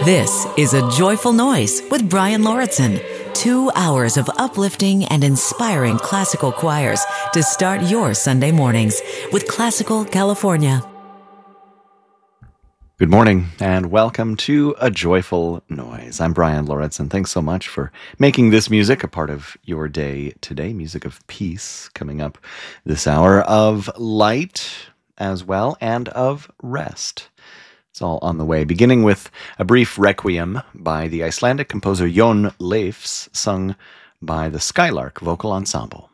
This is A Joyful Noise with Brian Lauritsen. 2 hours of uplifting and inspiring classical choirs to start your Sunday mornings with Classical California. Good morning and welcome to A Joyful Noise. I'm Brian Lauritsen. Thanks so much for making this music a part of your day today. Music of peace coming up this hour, of light as well, and of rest. It's all on the way, beginning with a brief requiem by the Icelandic composer Jón Leifs, sung by the Skylark Vocal Ensemble.